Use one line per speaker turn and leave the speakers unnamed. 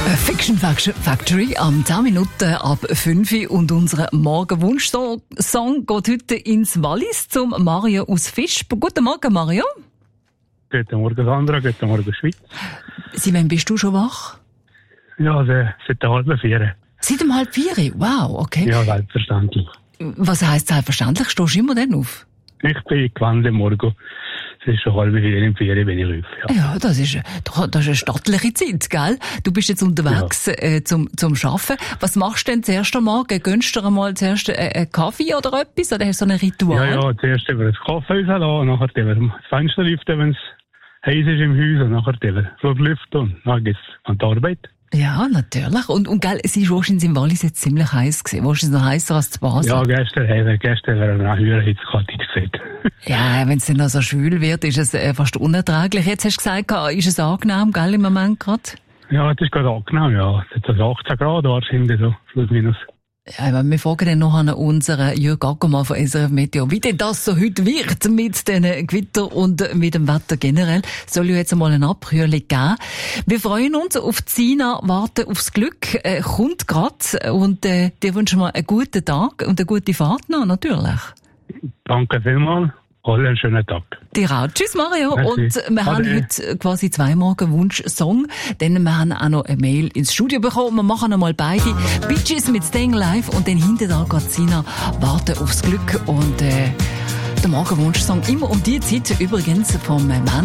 Fiction Factory am 10 Minuten ab 5 Uhr und unser Morgenwunsch-Song geht heute ins Wallis zum Mario aus Fisch. Guten Morgen, Mario.
Guten Morgen, Sandra. Guten Morgen, Schweiz.
Wann bist du schon wach?
Ja, seit 3:30.
Seit 3:30? Wow, okay.
Ja, selbstverständlich.
Was heisst selbstverständlich? Stehst du immer dann auf?
Ich bin gewandt am Morgen. Es ist schon 3:30 in Ferien, wenn ich rufe.
Ja, das ist eine stattliche Zeit, gell? Du bist jetzt unterwegs zum Arbeiten. Was machst du denn zuerst am Morgen? Gönnst du dir mal zuerst einen Kaffee oder etwas? Oder hast du so ein Ritual?
Ja, zuerst über das Kaffee rauslassen, nachher über das Fenster lüften, wenn es heiß ist im Haus, und nachher über das lüften und dann geht's an die Arbeit.
Ja, natürlich. Und gell, es ist wahrscheinlich im Wallis jetzt ziemlich heiß gewesen. Wahrscheinlich noch heißer als zu Basel.
Ja, gestern wäre eine höhere Hitzkarte gesehen.
Ja, wenn es dann noch so schwül wird, ist es fast unerträglich. Jetzt hast du gesagt, ist es angenehm, gell, im Moment gerade?
Ja, es ist gerade angenehm, ja. Jetzt ist 18 Grad wahrscheinlich so, plus minus.
Ja, wir fragen dann noch an unseren Jörg Ackermann von SRF Meteo, wie denn das so heute wird mit den Gewitter und mit dem Wetter generell. Soll ja jetzt einmal eine Abkühlung geben. Wir freuen uns auf Sina, warten aufs Glück, kommt grad und dir wünschen wir einen guten Tag und eine gute Fahrt noch, natürlich.
Danke vielmals. Alle einen schönen Tag.
Dir auch. Tschüss, Mario.
Merci.
Und wir haben heute quasi 2 Morgenwunsch-Song. Denn wir haben auch noch eine Mail ins Studio bekommen. Wir machen einmal beide. Bitches mit Staying Live und dann hinten da geht Sina warten aufs Glück. Und der Morgenwunsch-Song immer um die Zeit übrigens vom Mann